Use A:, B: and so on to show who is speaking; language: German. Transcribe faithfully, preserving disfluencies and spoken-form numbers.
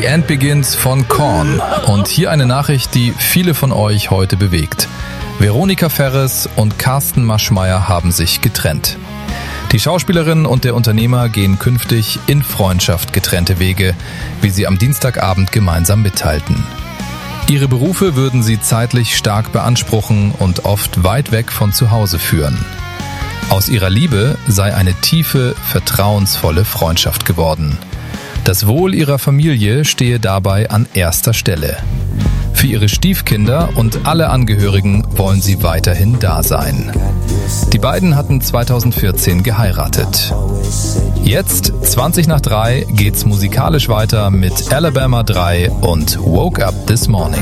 A: The End Begins von Korn. Und hier eine Nachricht, die viele von euch heute bewegt. Veronika Ferres und Carsten Maschmeyer haben sich getrennt. Die Schauspielerin und der Unternehmer gehen künftig in Freundschaft getrennte Wege, wie sie am Dienstagabend gemeinsam mitteilten. Ihre Berufe würden sie zeitlich stark beanspruchen und oft weit weg von zu Hause führen. Aus ihrer Liebe sei eine tiefe, vertrauensvolle Freundschaft geworden. Das Wohl ihrer Familie stehe dabei an erster Stelle. Für ihre Stiefkinder und alle Angehörigen wollen sie weiterhin da sein. Die beiden hatten zweitausendvierzehn geheiratet. Jetzt, zwanzig nach drei, geht's musikalisch weiter mit Alabama drei und Woke Up This Morning.